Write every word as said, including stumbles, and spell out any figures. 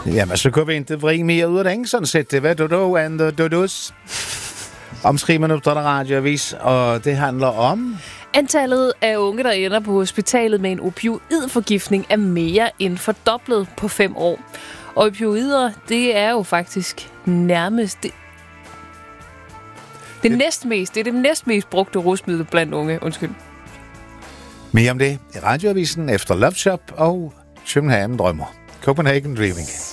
Jamen, så kan vi inte vride mere ud af den, sådan set. Det var Dodo and the Dodos. Omskriven Uppdrag Radioavis, og det handler om... Antallet af unge, der ender på hospitalet med en opioidforgiftning, er mere end fordoblet på fem år. Og opioider, det er jo faktisk nærmest... Det, det, næstmest, det er det næstmest brugte rusmiddel blandt unge. Undskyld. Mere om det i Radioavisen efter Love Shop og København Drømmer. Copenhagen Dreaming.